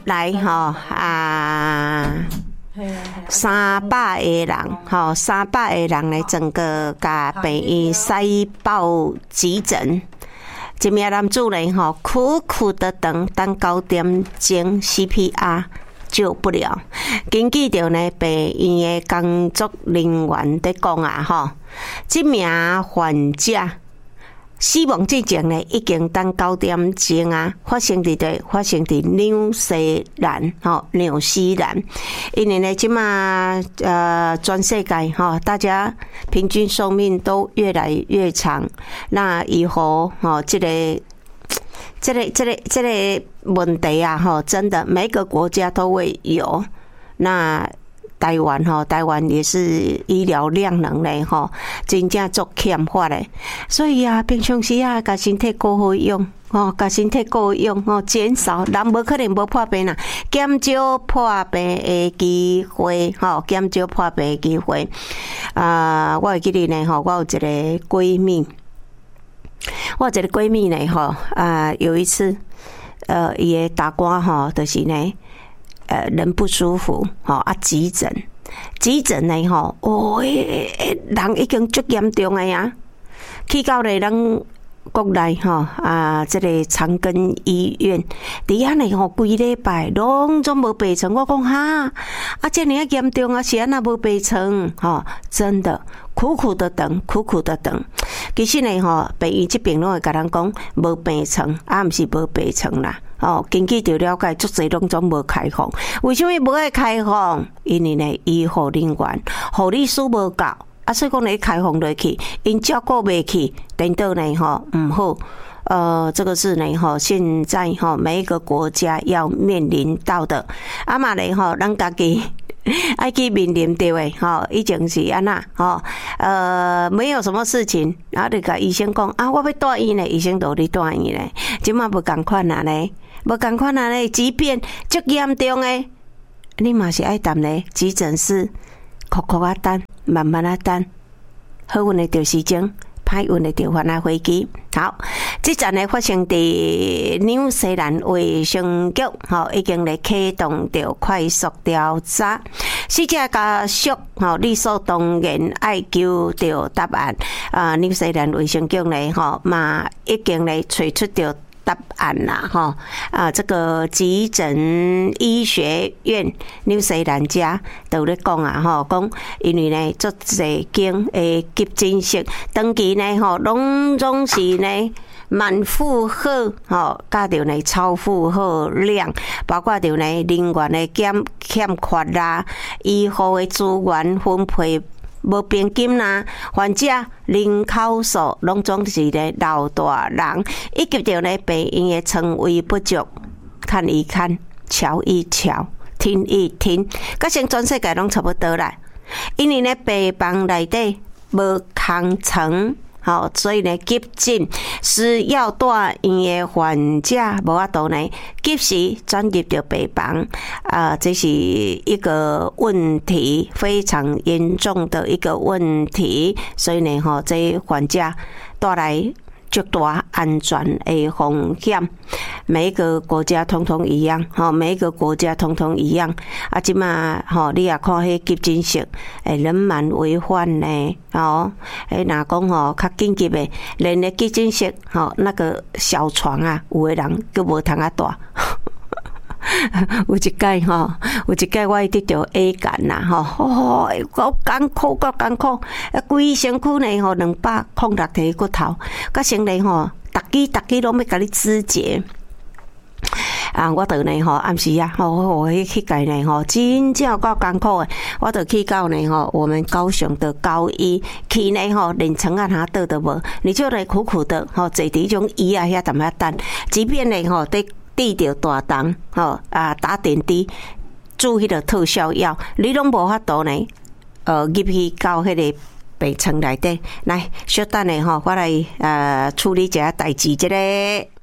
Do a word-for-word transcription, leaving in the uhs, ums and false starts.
来吼啊。三百个人，吼，三百个人来整个甲病院塞爆急诊。一名男子呢，吼，苦苦的等，等九点钟 C P R 救不了。根据着呢，病院的工作人员在讲啊，吼，这名患者死亡之前呢，已经等九点钟啊，发生伫对，发生伫纽西兰，吼，纽西兰，因为呢，即马呃，全世界哈，大家平均寿命都越来越长，那以后哈，这个。这个、这个、这个问题啊，哈，真的每个国家都会有。那台湾哈，台湾也是医疗量能嘞，哈，真正足欠缺嘞。所以啊，平常时啊，甲身体顾好用，哦，甲身体顾好用，哦，减少，人无可能无破病啦，减少破病的机会，吼，减少破病的机会。啊、呃，我会记得呢，吼，我有一个闺蜜。我有一个闺蜜呢，吼啊，有一次，呃，伊个大官吼，就是呢，呃，人不舒服，吼啊，急诊，急诊呢，吼，哦，人已经足严重个呀，去到咧咱国内吼啊，这个长庚医院，伫遐呢吼，规礼拜拢总无病床，我讲哈，啊，这么严重啊，是安那无病床，吼，真的。苦苦的等，苦苦的等。其实呢，吼，病院这边拢会甲咱讲无病床，啊，毋是无病床啦。哦，根据着了解，足侪拢总无开放。为什么无爱开放？因为呢，医护人员、护理师无够，啊，所以讲你开放落去，因照顾袂起，等到呢，吼，毋好。呃，这个是呢，吼，现在吼每一个国家要面临到的。啊嘛呢，吼，咱家己。爱去面临到诶，吼，以前是安那，吼，呃，没有什么事情，然后就甲医生讲啊，我要住院咧，医生就你住院咧，即马无共款啊咧，无共款啊咧，即便足严重诶，你嘛是爱等咧，急诊室，苦苦啊等，慢慢啊等，好运诶就时钟。歹运的就返来飞机。好，这站呢发生伫纽西兰卫生局，吼已经咧启动着快速调查。死者家属吼理所当然爱求着答案。啊，纽西兰卫生局呢，吼嘛已经咧找出着答案啦，吼啊，这个急诊医学院纽西兰家都咧讲啊，吼讲因为呢足侪间诶急诊室长期呢，吼拢总是呢满负荷，吼加着呢超负荷量，包括着呢人员的欠欠缺啦，医护的资源分配无平均啦，患者人口数拢总是咧老大人，以及着咧病院的床位不足，看一看，瞧一瞧，听一听，甲成全世界拢差不多啦。因为咧病房内底无空床。好，所以呢，急诊需要住院的患者无法度呢，及时转入到病房，啊、呃，这是一个问题，非常严重的一个问题。所以呢，吼，这患者带来极大安全的风险。每一个国家通通一样，吼，每一个国家通通一样。啊，即马吼，你也看迄急诊室，诶，人满为患呢，吼，诶，若讲吼较紧急的，连个急诊室，吼，那个小床啊，有的人佫无通啊大。有一届吼，有一届我得着 A 感啦，吼，哦，够艰苦，够艰苦，啊，规身躯呢吼，两百零六体骨头，甲身体吼，逐支逐支拢要甲你肢解。啊，我倒呢吼，暗时啊，吼，我去届呢吼，真正够艰苦诶。我倒去到呢吼，我们高雄的高医去呢吼，连床啊哪倒都无，你就来苦苦的吼，坐伫种椅啊遐踮遐等，即便呢吼，得滴着大档吼啊，打点滴，注迄个特效药，你拢无法度呢，呃，入去到迄个病床内底，来，小等下吼，我来呃处理一下代志，这个。